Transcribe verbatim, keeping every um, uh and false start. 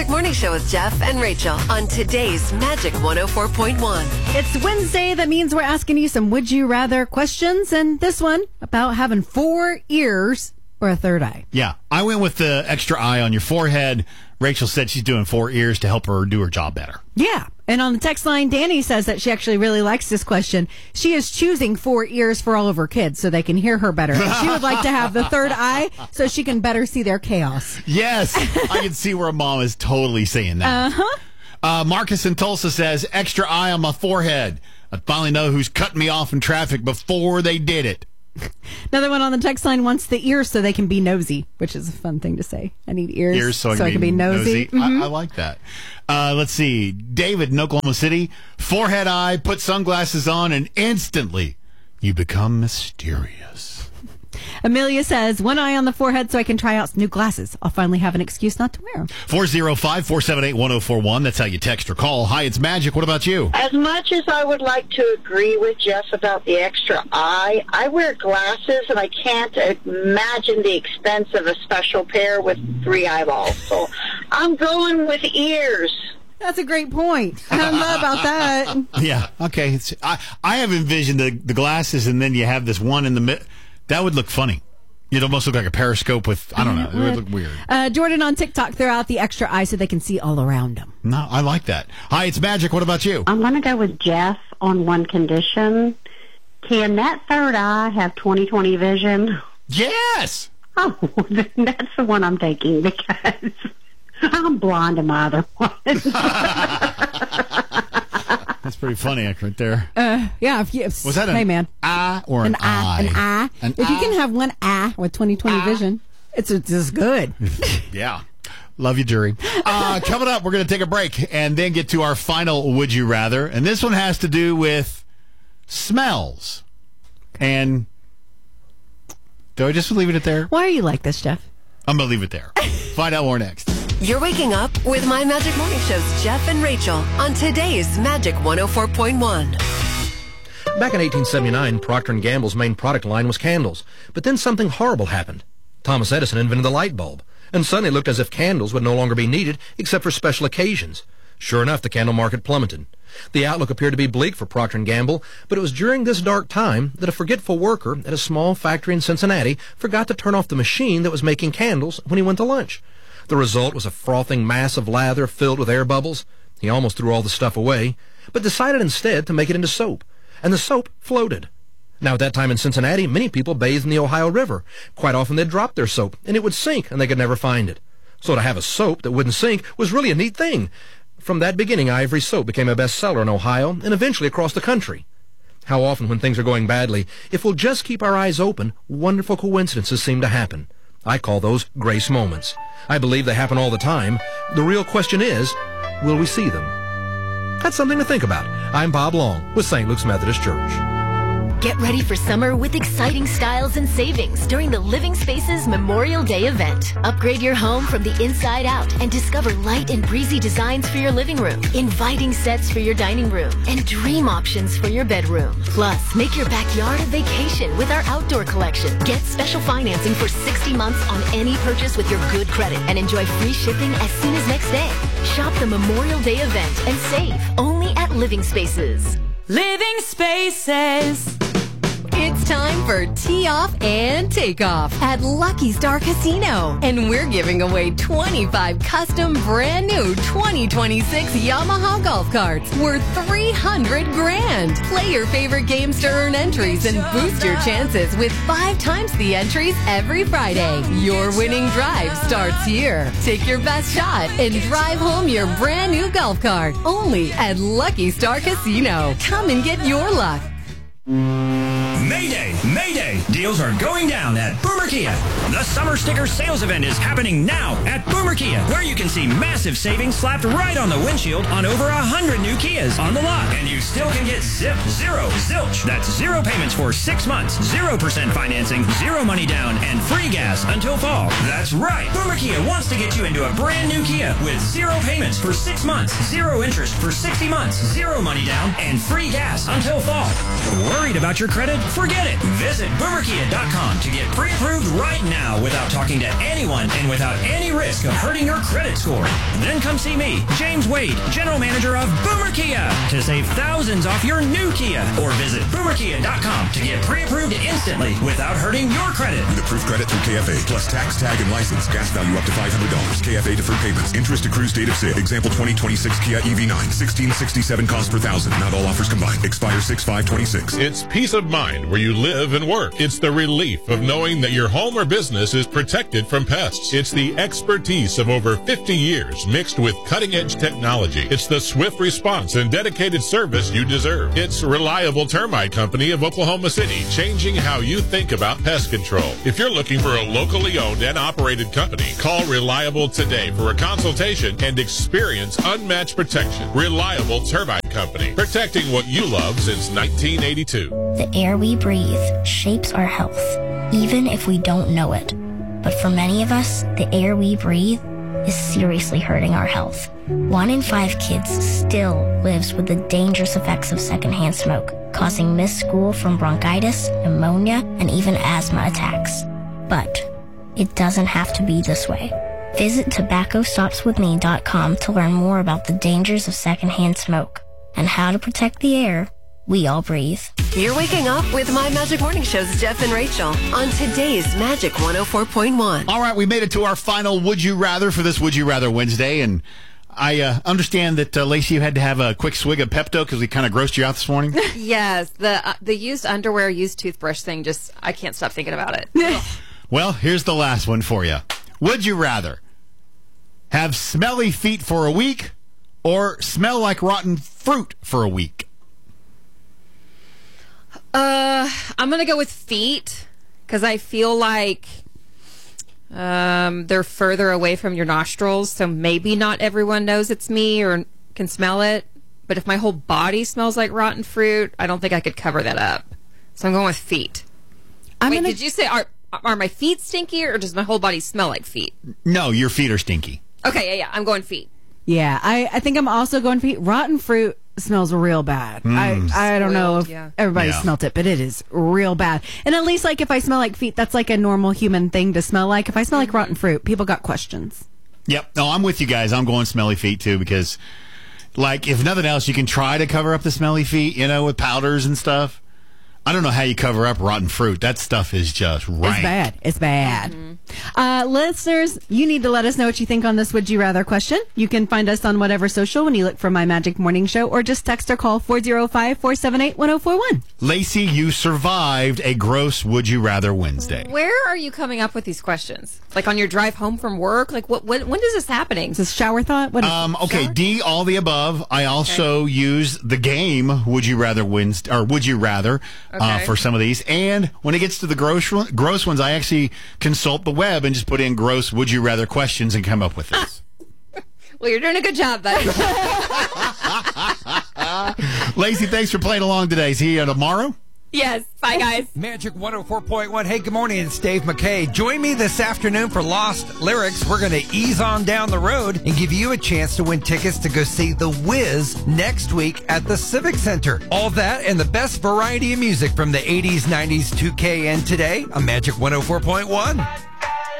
Magic Morning Show with Jeff and Rachel on today's Magic one oh four point one. It's Wednesday. That means we're asking you some would you rather questions. And this one about having four ears or a third eye. Yeah, I went with the extra eye on your forehead. Rachel said she's doing four ears to help her do her job better. Yeah. And on the text line, Danny says that she actually really likes this question. She is choosing four ears for all of her kids so they can hear her better. And she would like to have the third eye so she can better see their chaos. Yes, I can see where a mom is totally saying that. Uh-huh. Uh, Marcus in Tulsa says, extra eye on my forehead. I finally know who's cutting me off in traffic before they did it. Another one on the text line wants the ears so they can be nosy, which is a fun thing to say. I need ears, ears so, I, so can, I can be nosy. nosy. Mm-hmm. I, I like that. Uh, let's see. David in Oklahoma City, forehead eye, put sunglasses on, and instantly you become mysterious. Amelia says, one eye on the forehead so I can try out some new glasses. I'll finally have an excuse not to wear them. four oh five, four seven eight, one oh four one. That's how you text or call. Hi, it's Magic. What about you? As much as I would like to agree with Jeff about the extra eye, I wear glasses and I can't imagine the expense of a special pair with three eyeballs. So I'm going with ears. That's a great point. I don't know about that. Yeah, okay. It's, I, I have envisioned the, the glasses and then you have this one in the middle. That would look funny. You'd almost look like a periscope with, I don't know, it would look weird. Uh, Jordan on TikTok threw out the extra eye so they can see all around them. No, I like that. Hi, it's Magic. What about you? I'm going to go with Jeff on one condition. Can that third eye have twenty twenty vision? Yes! Oh, that's the one I'm taking because I'm blind in my other one. That's pretty funny, right there. Uh, yeah. If you, Was that an hey, man. eye or an, an eye? An eye. An if eye? you can have one eye with twenty twenty Eye. vision, it's, it's just good. Yeah. Love you, jury. Uh, coming up, we're going to take a break and then get to our final Would You Rather. And this one has to do with smells. And do I just leave it there? Why are you like this, Jeff? I'm going to leave it there. Find out more next. You're waking up with My Magic Morning Show's Jeff and Rachel on today's Magic one oh four point one. Back in eighteen seventy-nine, Procter and Gamble's main product line was candles. But then something horrible happened. Thomas Edison invented the light bulb. And suddenly it looked as if candles would no longer be needed except for special occasions. Sure enough, the candle market plummeted. The outlook appeared to be bleak for Procter and Gamble, but it was during this dark time that a forgetful worker at a small factory in Cincinnati forgot to turn off the machine that was making candles when he went to lunch. The result was a frothing mass of lather filled with air bubbles. He almost threw all the stuff away, but decided instead to make it into soap. And the soap floated. Now, at that time in Cincinnati, many people bathed in the Ohio River. Quite often they'd drop their soap, and it would sink, and they could never find it. So to have a soap that wouldn't sink was really a neat thing. From that beginning, Ivory soap became a bestseller in Ohio and eventually across the country. How often when things are going badly, if we'll just keep our eyes open, wonderful coincidences seem to happen. I call those grace moments. I believe they happen all the time. The real question is, will we see them? That's something to think about. I'm Bob Long with Saint Luke's Methodist Church. Get ready for summer with exciting styles and savings during the Living Spaces Memorial Day event. Upgrade your home from the inside out and discover light and breezy designs for your living room, inviting sets for your dining room, and dream options for your bedroom. Plus, make your backyard a vacation with our outdoor collection. Get special financing for sixty months on any purchase with your good credit and enjoy free shipping as soon as next day. Shop the Memorial Day event and save only at Living Spaces. Living Spaces. It's time for Tee Off and Takeoff at Lucky Star Casino. And we're giving away twenty-five custom brand new twenty twenty-six Yamaha golf carts worth three hundred grand. Play your favorite games to earn entries and boost your chances with five times the entries every Friday. Your winning drive starts here. Take your best shot and drive home your brand new golf cart. Only at Lucky Star Casino. Come and get your luck. Mayday! Mayday! Deals are going down at Boomer Kia. The summer sticker sales event is happening now at Boomer Kia, where you can see massive savings slapped right on the windshield on over a hundred new Kias on the lot. And you still can get zip, zero, zilch. That's zero payments for six months, zero percent financing, zero money down, and free gas until fall. That's right. Boomer Kia wants to get you into a brand new Kia with zero payments for six months, zero interest for sixty months, zero money down, and free gas until fall. Worried about your credit? Forget it. Visit boomer kia dot com to get pre-approved right now without talking to anyone and without any risk of hurting your credit score. Then come see me, James Wade, General Manager of Boomer Kia, to save thousands off your new Kia. Or visit boomer kia dot com to get pre-approved instantly without hurting your credit. With approved credit through K F A, plus tax, tag, and license. Gas value up to five hundred dollars. K F A deferred payments. Interest accrues date of sale. Example twenty twenty-six Kia E V nine. sixteen sixty-seven cost per thousand. Not all offers combined. Expire six five twenty-six. It's peace of mind where you live and work. It's the relief of knowing that your home or business is protected from pests. It's the expertise of over fifty years mixed with cutting-edge technology. It's the swift response and dedicated service you deserve. It's Reliable Termite Company of Oklahoma City, changing how you think about pest control. If you're looking for a locally owned and operated company, call Reliable today for a consultation and experience unmatched protection. Reliable Termite Company, protecting what you love since nineteen eighty-two. The air we breathe shapes our health, even if we don't know it. But for many of us, the air we breathe is seriously hurting our health. One in five kids still lives with the dangerous effects of secondhand smoke, causing missed school from bronchitis, pneumonia, and even asthma attacks. But it doesn't have to be this way. Visit tobacco stops with me dot com to learn more about the dangers of secondhand smoke and how to protect the air we all breathe. You're waking up with My Magic Morning Show's Jeff and Rachel on today's Magic one oh four point one. All right, we made it to our final Would You Rather for this Would You Rather Wednesday, and I uh, understand that, uh, Lacey, you had to have a quick swig of Pepto because we kind of grossed you out this morning. Yes, the uh, the used underwear, used toothbrush thing, just, I can't stop thinking about it. Well, here's the last one for you. Would you rather have smelly feet for a week or smell like rotten fruit for a week? Uh, I'm going to go with feet because I feel like um, they're further away from your nostrils, so maybe not everyone knows it's me or can smell it. But if my whole body smells like rotten fruit, I don't think I could cover that up. So I'm going with feet. I'm Wait, gonna... did you say are are my feet stinky or does my whole body smell like feet? No, your feet are stinky. Okay, yeah, yeah, I'm going feet. Yeah, I, I think I'm also going feet. Rotten fruit smells real bad. Mm. I I don't know if yeah. everybody Yeah. smelt it, but it is real bad. And at least, like, if I smell like feet, that's like a normal human thing to smell like. If I smell like rotten fruit, people got questions. Yep. No, I'm with you guys. I'm going smelly feet, too, because, like, if nothing else, you can try to cover up the smelly feet, you know, with powders and stuff. I don't know how you cover up rotten fruit. That stuff is just rank. It's bad. It's bad. Mm-hmm. Uh, listeners, you need to let us know what you think on this Would You Rather question. You can find us on whatever social when you look for My Magic Morning Show, or just text or call four oh five, four seven eight, one oh four one. Lacey, you survived a gross Would You Rather Wednesday. Where are you coming up with these questions? Like on your drive home from work? Like what? When, when is this happening? Is this shower thought? What is Um, okay, D, all the above. I also okay. use the game Would You Rather Wednesday, or Would You Rather uh, okay. for some of these. And when it gets to the gross gross ones, I actually consult the web and just put in gross Would You Rather questions and come up with this. Well, you're doing a good job, buddy. Lacey, thanks for playing along today. See you tomorrow. Yes. Bye, guys. Magic one oh four point one. Hey, good morning. It's Dave McKay. Join me this afternoon for Lost Lyrics. We're going to ease on down the road and give you a chance to win tickets to go see The Wiz next week at the Civic Center. All that and the best variety of music from the eighties, nineties, two K, and today on Magic one oh four point one.